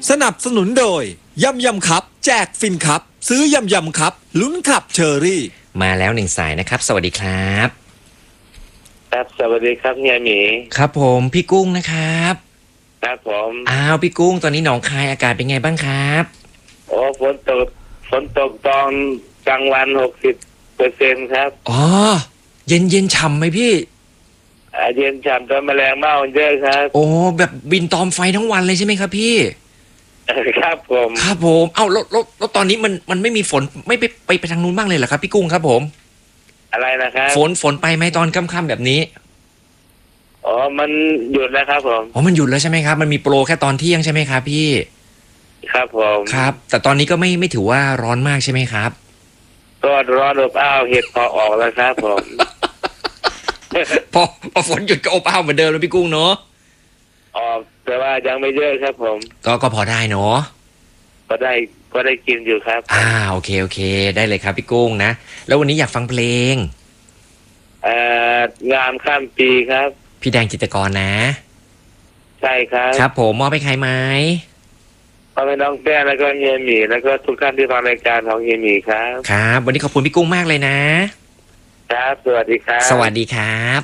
สนับสนุนโดยยำยำครับแจกฟินครับซื้อยำยำครับลุ้นขับเชอรี่มาแล้วหนึ่งสายนะครับสวัสดีครับครับสวัสดีครับเฮียหมีครับผมพี่กุ้งนะครับครับผมพี่กุ้งตอนนี้หนองคายอากาศเป็นไงบ้างครับโอ้ฝนตกตอนกลางวัน60%ครับเย็นฉ่ำไหมพี่เย็นฉ่ำตอนแมลงเม่าเยอะครับโอ้แบบบินตอมไฟทั้งวันเลยใช่ไหมครับพี่ครับผมแล้วตอนนี้มันไม่มีฝนไม่ไปทางนู้นบ้างเลยเหรอครับพี่กุ้งครับผมอะไรนะครับฝนไปไหมตอนค่ำๆแบบนี้มันหยุดแล้วครับผมมันหยุดแล้วใช่ไหมครับมันมีโปรแค่ตอนเที่ยงใช่ไหมครับพี่ครับผมครับแต่ตอนนี้ก็ไม่ถือว่าร้อนมากใช่ไหมครับก็ร้อนอบอ้าวเห็ดพอออกแล้วครับผมพอฝนหยุดก็อบอ้าวเหมือนเดิมแล้วพี่กุ้งเนาะแต่ว่ายังไม่เยอะครับผมก็พอได้เนาะก็ได้กินอยู่ครับโอเคได้เลยครับพี่กุ้งนะแล้ววันนี้อยากฟังเพลงงามข้ามปีครับพี่แดงจิตรกรนะใช่ครับครับผมมอบให้ใครไหมมอบให้น้องแป้งแล้วก็เฮียหมีแล้วก็ทุกท่านที่ฟังรายการของเฮียหมีครับครับวันนี้ขอบคุณพี่กุ้งมากเลยนะครับสวัสดีครับสวัสดีครับ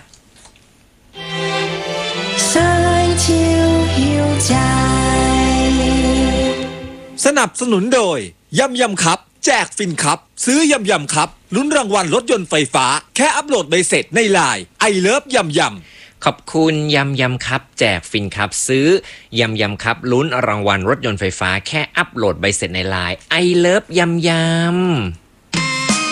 สนับสนุนโดยยำยำครับแจกฟินครับซื้อยำยำครับลุ้นรางวัลรถยนต์ไฟฟ้าแค่อัปโหลดใบเสร็จในไลน์ไอเลิฟยำยำขอบคุณยำครับแจกฟินครับซื้อยำครับลุ้นรางวัลรถยนต์ไฟฟ้าแค่อัปโหลดใบเสร็จในไลน์ไอเลิฟยำ